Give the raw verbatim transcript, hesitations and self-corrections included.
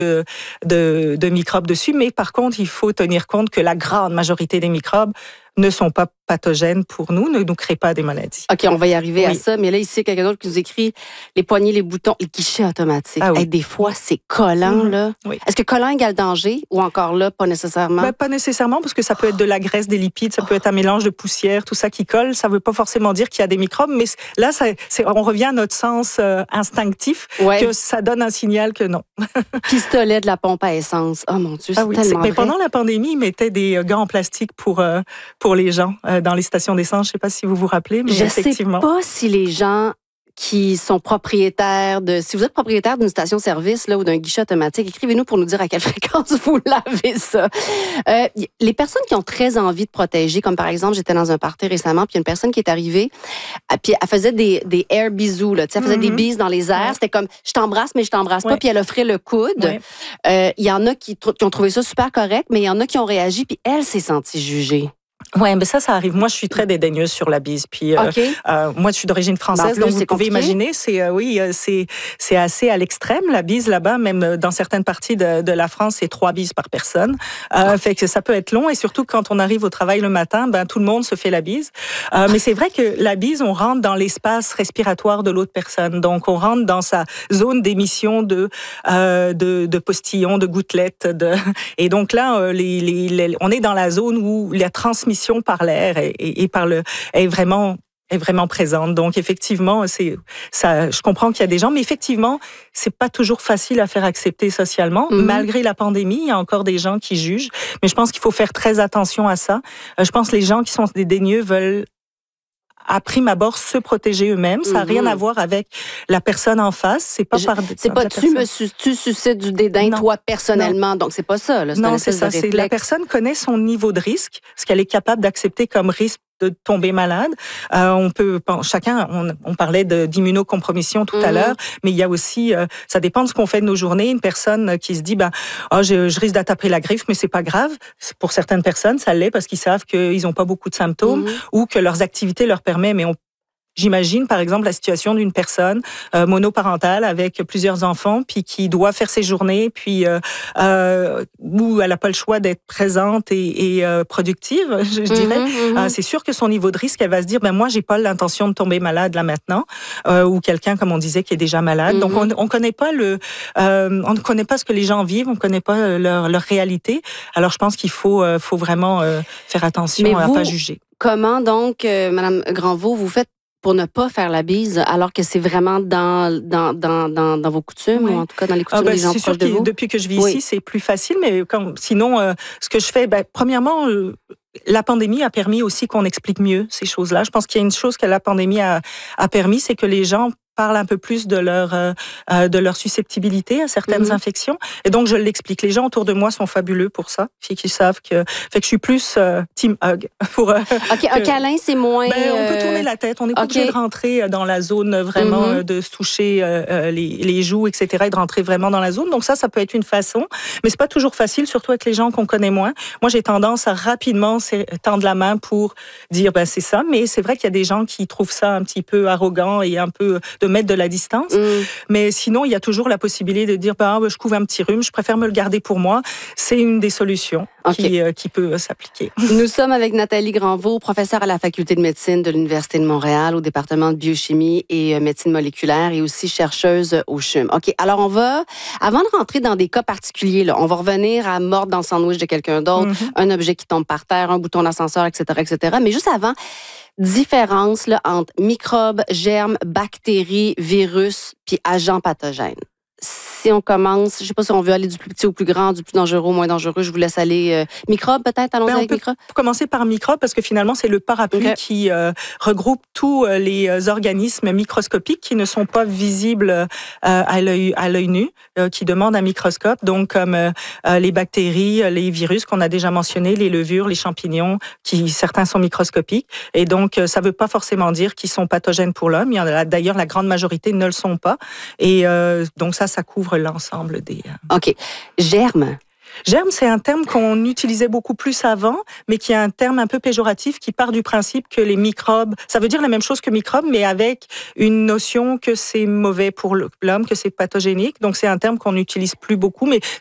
de, de, de microbes dessus. Mais par contre, il faut tenir compte que la grande majorité des microbes ne sont pas pathogènes pour nous, ne nous créent pas des maladies. OK, on va y arriver oui. à ça. Mais là, ici, quelqu'un d'autre qui nous écrit les poignées, les boutons, les guichets automatiques. Ah oui. Hey, des fois, c'est collant, mmh. là. Oui. Est-ce que collant égale danger ou encore là, pas nécessairement? Ben, pas nécessairement, parce que ça peut être de la graisse, des lipides, ça peut être un mélange de poussière, tout ça qui colle. Ça ne veut pas forcément dire qu'il y a des microbes, mais là, ça, c'est, on revient à notre sens euh, instinctif, ouais. que ça donne un signal que non. Pistolet de la pompe à essence. Oh mon Dieu, c'est ah oui, tellement c'est, Mais pendant la pandémie, ils mettaient des gants en plastique pour, euh, pour les gens euh, dans les stations d'essence. Je ne sais pas si vous vous rappelez, mais je effectivement. Je ne sais pas si les gens qui sont propriétaires de... Si vous êtes propriétaire d'une station-service là, ou d'un guichet automatique, écrivez-nous pour nous dire à quelle fréquence vous lavez ça. Euh, les personnes qui ont très envie de protéger, comme par exemple, j'étais dans un party récemment, puis il y a une personne qui est arrivée, puis elle faisait des, des air bisous, là, elle faisait mm-hmm. des bises dans les airs. Ouais. C'était comme, je t'embrasse, mais je t'embrasse ouais. pas, puis elle offrait le coude. Il ouais. euh, y en a qui, qui ont trouvé ça super correct, mais il y en a qui ont réagi, puis elle s'est sentie jugée. Ouais, mais ça, ça arrive. Moi, je suis très dédaigneuse sur la bise. Puis, euh, okay. euh, moi, je suis d'origine française, ben, donc vous pouvez imaginer, c'est euh, oui, c'est c'est assez à l'extrême la bise là-bas. Même dans certaines parties de, de la France, c'est trois bises par personne. Euh, fait que ça peut être long, et surtout quand on arrive au travail le matin, ben tout le monde se fait la bise. Euh, mais c'est vrai que la bise, on rentre dans l'espace respiratoire de l'autre personne. Donc, on rentre dans sa zone d'émission de euh, de, de postillons, de gouttelettes. De... Et donc là, les, les, les, on est dans la zone où la transmission par l'air et, et, et par le est vraiment est vraiment présente. Donc effectivement, c'est ça. Je comprends qu'il y a des gens, mais effectivement, c'est pas toujours facile à faire accepter socialement. Mm-hmm. Malgré la pandémie, il y a encore des gens qui jugent. Mais je pense qu'il faut faire très attention à ça. Je pense que les gens qui sont dédaigneux veulent à prime abord se protéger eux-mêmes. Ça n'a rien à voir avec la personne en face. C'est pas Je, par. C'est pas tu me tu suscites du dédain non. toi personnellement. Non. Donc c'est pas ça. Là. C'est non, c'est ça. C'est la personne connaît son niveau de risque, ce qu'elle est capable d'accepter comme risque de tomber malade. Euh, on peut, bon, chacun, on, on parlait de, d'immunocompromission tout mmh. à l'heure, mais il y a aussi, euh, ça dépend de ce qu'on fait de nos journées. Une personne qui se dit, ben, oh, je, je risque d'attraper la griffe, mais c'est pas grave. Pour certaines personnes, ça l'est parce qu'ils savent qu'ils n'ont pas beaucoup de symptômes mmh. ou que leurs activités leur permettent, mais on J'imagine, par exemple, la situation d'une personne euh, monoparentale avec plusieurs enfants, puis qui doit faire ses journées, puis euh, euh, où elle n'a pas le choix d'être présente et, et euh, productive, je, je dirais. Mm-hmm, mm-hmm. Euh, c'est sûr que son niveau de risque, elle va se dire, ben moi, j'ai pas l'intention de tomber malade là maintenant, euh, ou quelqu'un, comme on disait, qui est déjà malade. Mm-hmm. Donc, on, on connaît pas le, euh, on ne connaît pas ce que les gens vivent, on connaît pas leur, leur réalité. Alors, je pense qu'il faut, euh, faut vraiment euh, faire attention Mais à vous, pas juger. Comment donc, euh, Madame Granvaux, vous faites pour ne pas faire la bise, alors que c'est vraiment dans, dans, dans, dans, dans vos coutumes, oui. ou en tout cas dans les coutumes ah ben, des gens proches de vous? Depuis que je vis oui. ici, c'est plus facile, mais comme, sinon, euh, ce que je fais, ben, premièrement, euh, la pandémie a permis aussi qu'on explique mieux ces choses-là. Je pense qu'il y a une chose que la pandémie a, a permis, c'est que les gens parlent un peu plus de leur euh, de leur susceptibilité à certaines mm-hmm. infections, et donc je l'explique. Les gens autour de moi sont fabuleux pour ça, puis qui savent que fait que je suis plus euh, team hug pour. Euh, ok, que, un câlin c'est moins. Ben, on peut tourner la tête, on n'est pas okay. obligé de rentrer dans la zone vraiment mm-hmm. de se toucher euh, les, les joues, et cetera, et de rentrer vraiment dans la zone. Donc ça, ça peut être une façon, mais c'est pas toujours facile, surtout avec les gens qu'on connaît moins. Moi, j'ai tendance à rapidement tendre la main pour dire ben c'est ça, mais c'est vrai qu'il y a des gens qui trouvent ça un petit peu arrogant et un peu de mettre de la distance. Mm. Mais sinon, il y a toujours la possibilité de dire bah, je couvre un petit rhume, je préfère me le garder pour moi. C'est une des solutions okay. qui, euh, qui peut euh, s'appliquer. Nous sommes avec Nathalie Granvaux, professeure à la Faculté de médecine de l'Université de Montréal, au département de biochimie et euh, médecine moléculaire, et aussi chercheuse au C H U M. OK, alors on va, avant de rentrer dans des cas particuliers, là, on va revenir à mordre dans le sandwich de quelqu'un d'autre, mm-hmm. un objet qui tombe par terre, un bouton d'ascenseur, et cetera, et cetera. Mais juste avant, différence là, entre microbes, germes, bactéries, virus, puis agents pathogènes. Si on commence, je ne sais pas si on veut aller du plus petit au plus grand, du plus dangereux au moins dangereux, je vous laisse aller. Euh, microbes peut-être, allons-y ben, avec microbes. On peut commencer par microbes parce que finalement, c'est le parapluie okay. qui euh, regroupe tous les organismes microscopiques qui ne sont pas visibles euh, à l'œil, à l'œil nu, euh, qui demandent un microscope, donc comme euh, les bactéries, les virus qu'on a déjà mentionnés, les levures, les champignons, qui certains sont microscopiques. Et donc, ça ne veut pas forcément dire qu'ils sont pathogènes pour l'homme. Il y en a, d'ailleurs, la grande majorité ne le sont pas. Et euh, donc ça, ça couvre l'ensemble des... OK. Germes. Germe, c'est un terme qu'on utilisait beaucoup plus avant, mais qui est un terme un peu péjoratif qui part du principe que les microbes, ça veut dire la même chose que microbes, mais avec une notion que c'est mauvais pour l'homme, que c'est pathogénique. Donc, c'est un terme qu'on n'utilise plus beaucoup, mais